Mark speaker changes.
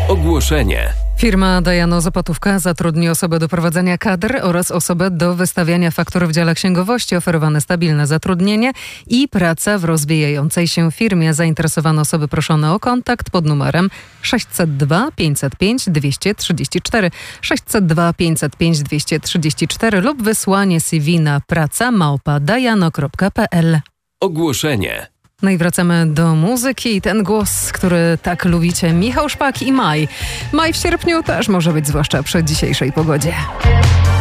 Speaker 1: Ogłoszenie.
Speaker 2: Firma Dajano Zapatówka zatrudni osobę do prowadzenia kadr oraz osobę do wystawiania faktur w dziale księgowości. Oferowane stabilne zatrudnienie i praca w rozwijającej się firmie. Zainteresowane osoby proszone o kontakt pod numerem 602 505 234 602 505 234 lub wysłanie CV na praca@dajano.pl.
Speaker 1: Ogłoszenie.
Speaker 2: No i wracamy do muzyki. Ten głos, który tak lubicie, Michał Szpak i Maj. Maj w sierpniu też może być, zwłaszcza przy dzisiejszej pogodzie.